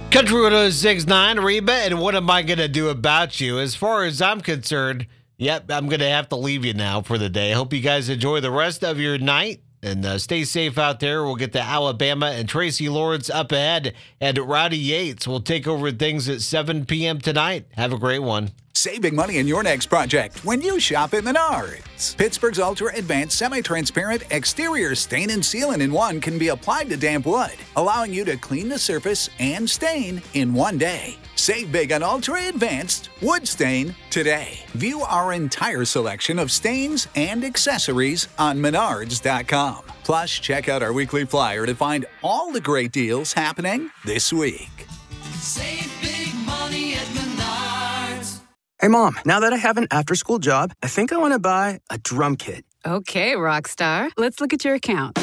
Country 106.9, Reba, and what am I going to do about you? As far as I'm concerned, yep, I'm going to have to leave you now for the day. I hope you guys enjoy the rest of your night and stay safe out there. We'll get to Alabama and Tracy Lawrence up ahead, and Rowdy Yates will take over things at 7 p.m. tonight. Have a great one. Save big money in your next project when you shop at Menards. Pittsburgh's Ultra Advanced Semi-Transparent Exterior Stain and Seal-in-One can be applied to damp wood, allowing you to clean the surface and stain in one day. Save big on Ultra Advanced Wood Stain today. View our entire selection of stains and accessories on Menards.com. Plus, check out our weekly flyer to find all the great deals happening this week. Save big money at Menards. Hey, Mom, now that I have an after-school job, I think I want to buy a drum kit. Okay, rock star. Let's look at your account.